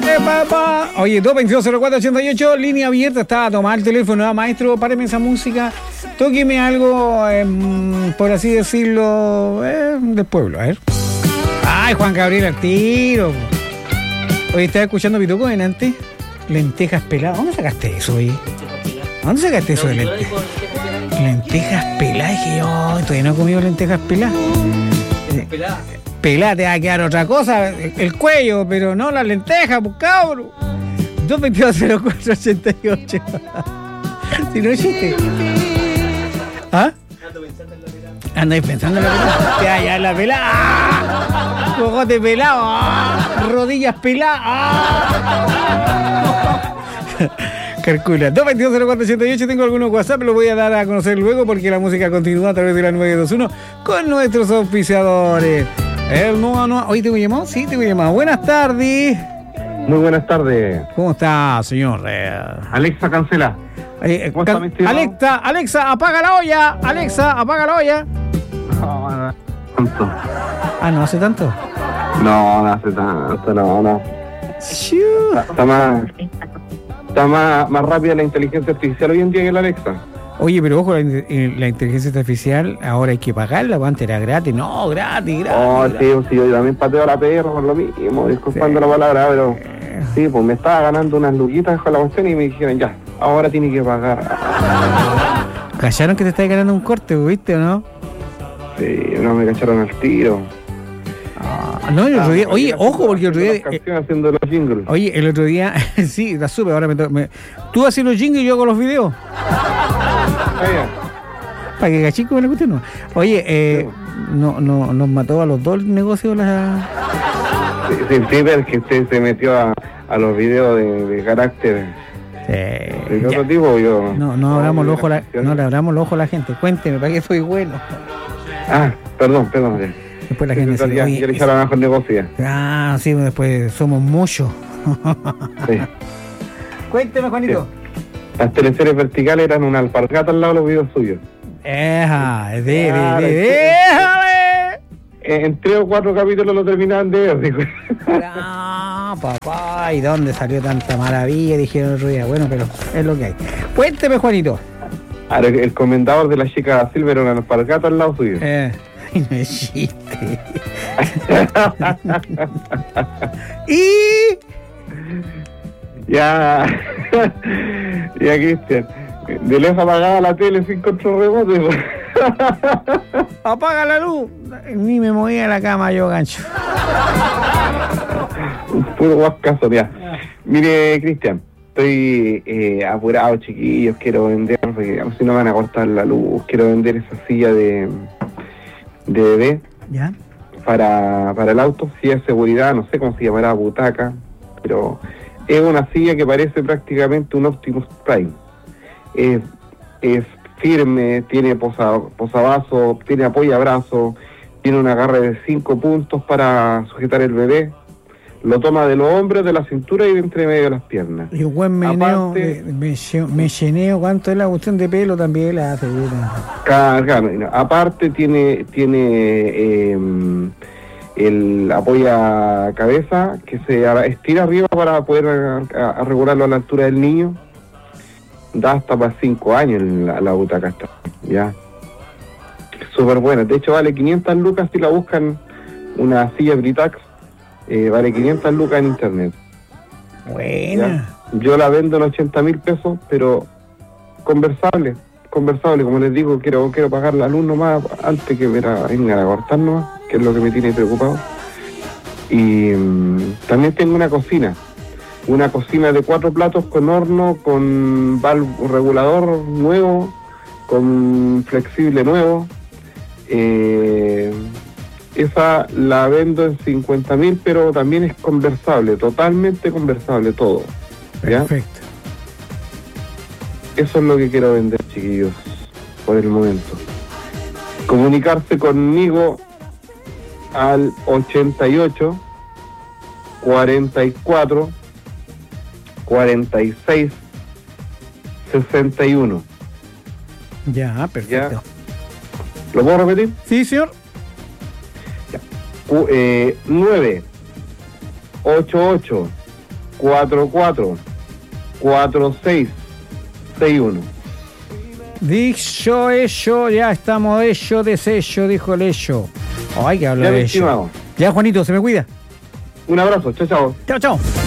Oye, 222-0488, línea abierta, está a tomar el teléfono. Maestro, páreme esa música, tóqueme algo, por así decirlo, del pueblo, a ver. Ay, Juan Gabriel al tiro. Oye, ¿estás escuchando Pituco en antes? Lentejas peladas. ¿Dónde sacaste eso, oye? ¿Dónde sacaste eso de lentejas? Lentejas peladas, que yo todavía no he comido lentejas peladas. Pelada te va a quedar otra cosa, el cuello, pero no las lentejas, pues cabrón. 222-0488. Si no existe. ¿Ah? Andáis pensando en la pelada. Ya en la pelada. Cogote pelado. Rodillas peladas. Calcula. 222-0488. Tengo algunos WhatsApp, lo voy a dar a conocer luego porque la música continúa a través de la 921 con nuestros auspiciadores. Hoy te voy a llamar. Sí, te voy a llamar. Buenas tardes. Muy buenas tardes. ¿Cómo está, señor? Alexa, cancela. ¿Cómo está, mi estimado? Alexa, apaga la olla. Alexa, apaga la olla. No, tanto. Ah, ¿no hace tanto? No hace tanto, no. Está más rápida la inteligencia artificial hoy en día que la Alexa. Oye, pero ojo, la inteligencia artificial ahora hay que pagarla, antes era gratis. No, gratis. Oh, sí, yo también pateo a la perra por lo mismo, disculpando la palabra, pero sí, pues me estaba ganando unas luquitas con la cuestión y me dijeron, ya, ahora tiene que pagar. ¿Cacharon que te estáis ganando un corte, viste o no? Sí, no, me cacharon al tiro. No, el otro día, oye, ojo, porque el otro día... haciendo los jingles. Oye, el otro día, sí, la supe, ahora tú haces los jingles y yo hago los videos. Para que cachico me la cuestión, no. Oye, no, nos mató a los dos negocios la... Sí, pero es que usted se metió a los videos de carácter. ¿De qué otro tipo? No abramos el ojo no le abramos el ojo a la gente. Cuénteme, ¿para qué soy bueno? Perdón. Después la gente dice, ya le echaron abajo el negocio. Sí, después somos muchos. Sí. Cuénteme, Juanito. Sí. Las teleseries verticales eran una alpargata al lado de los videos suyos. Déjame. En 3 o 4 capítulos lo terminaban de ver, dijo. Papá, ¿y dónde salió tanta maravilla? Dijeron el otro día. Bueno, pero es lo que hay. Cuénteme, Juanito. Ahora, el comendador de la chica Silver era una alpargata al lado suyo. No existe. Ya, Cristian. De lejos apagaba la tele sin control remoto. Apaga la luz. Ni me movía de la cama yo, gancho. Un puro guascazo, ya. Mire, Cristian, estoy apurado, chiquillos. Quiero vender, porque si no me van a cortar la luz. Quiero vender esa silla de bebé. ¿Ya? Para el auto, silla de seguridad, no sé cómo se llamará, butaca, pero es una silla que parece prácticamente un Optimus Prime. Es firme, tiene posavasos, tiene apoyabrazo, tiene un agarre de 5 puntos para sujetar el bebé, lo toma de los hombros, de la cintura y de entre medio de las piernas. Y un buen meneo, me lleneo, ¿cuánto es la cuestión de pelo? También la hace. Claro, aparte tiene el apoya cabeza que se estira arriba para poder regularlo a la altura del niño. Da hasta para 5 años la butaca está, ya. Súper buena, de hecho vale 500 lucas si la buscan, una silla Britax, vale 500 lucas en internet. Buena. ¿Ya? Yo la vendo en 80,000 pesos, pero conversable, como les digo, quiero pagar la luz nomás antes que vengan a cortar nomás, que es lo que me tiene preocupado. Y también tengo una cocina de 4 platos con horno, con valvo regulador nuevo, con flexible nuevo. Esa la vendo en 50,000, pero también es conversable, totalmente conversable todo. ¿Ya? Perfecto. Eso es lo que quiero vender, chiquillos, por el momento. Comunicarse conmigo al 88 44 46 61. Ya, perfecto. ¿Ya? ¿Lo puedo repetir? Sí, señor. 9 88 444661. Dicho ello, ya estamos hecho de sello, dijo el ello. Ay, que habla Ya, mi de ello. estimado. Ya, Juanito, se me cuida. Un abrazo, chao, chao. Chao, chao.